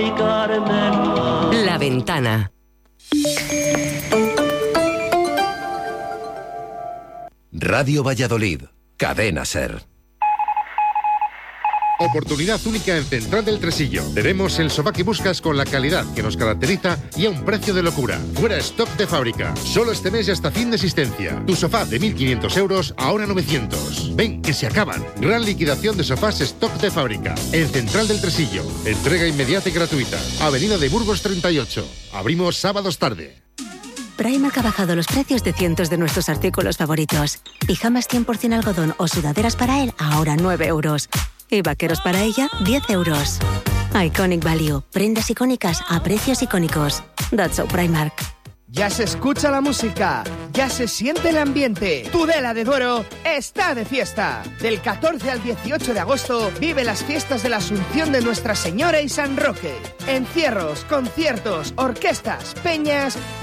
La Ventana. Radio Valladolid, Cadena SER. Oportunidad única en Central del Tresillo. Tenemos el sofá que buscas con la calidad que nos caracteriza y a un precio de locura. Fuera stock de fábrica. Solo este mes y hasta fin de existencia. Tu sofá de 1.500 euros, ahora 900. Ven, que se acaban. Gran liquidación de sofás stock de fábrica. En Central del Tresillo. Entrega inmediata y gratuita. Avenida de Burgos 38. Abrimos sábados tarde. Primark ha bajado los precios de cientos de nuestros artículos favoritos. Pijamas 100% algodón o sudaderas para él, ahora 9 euros. Y vaqueros para ella, 10 euros. Iconic Value. Prendas icónicas a precios icónicos. That's so Primark. Ya se escucha la música, ya se siente el ambiente. Tudela de Duero está de fiesta. Del 14 al 18 de agosto vive las fiestas de la Asunción de Nuestra Señora y San Roque. Encierros, conciertos, orquestas, peñas